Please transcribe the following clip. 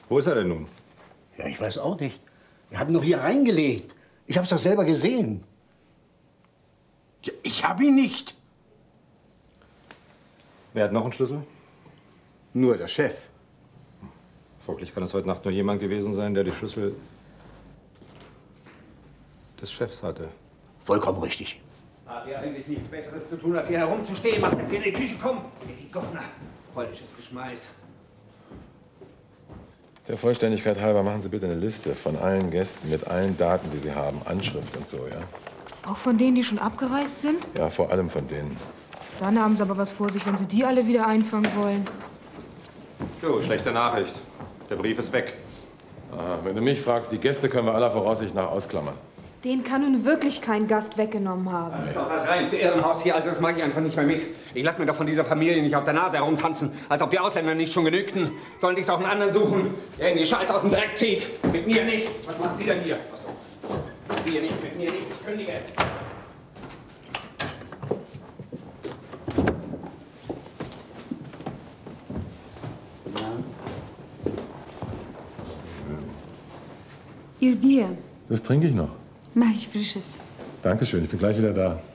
Wo ist er denn nun? Ja, ich weiß auch nicht. Er hat ihn doch hier reingelegt. Ich hab's doch selber gesehen. Ja, ich habe ihn nicht. Wer hat noch einen Schlüssel? Nur der Chef. Folglich kann es heute Nacht nur jemand gewesen sein, der die Schlüssel des Chefs hatte. Vollkommen richtig. Habt ihr eigentlich nichts Besseres zu tun, als hier herumzustehen? Macht, dass ihr in die Küche kommt. Die Goffner. Polnisches Geschmeiß. Der Vollständigkeit halber machen Sie bitte eine Liste von allen Gästen mit allen Daten, die Sie haben, Anschrift und so, ja? Auch von denen, die schon abgereist sind? Ja, vor allem von denen. Dann haben Sie aber was vor sich, wenn Sie die alle wieder einfangen wollen. Jo, schlechte Nachricht. Der Brief ist weg. Aha, wenn du mich fragst, die Gäste können wir aller Voraussicht nach ausklammern. Den kann nun wirklich kein Gast weggenommen haben. Das ist doch das reinste Irrenhaus hier, also das mag ich einfach nicht mehr mit. Ich lasse mir doch von dieser Familie nicht auf der Nase herumtanzen, als ob die Ausländer nicht schon genügten. Sollen sich doch einen anderen suchen, der ihnen die Scheiße aus dem Dreck zieht. Mit mir nicht. Was machen Sie denn hier? Achso. Mit mir nicht, mit mir nicht. Ich kündige. Ihr Bier. Das trinke ich noch. Mach ich frisches. Dankeschön, ich bin gleich wieder da.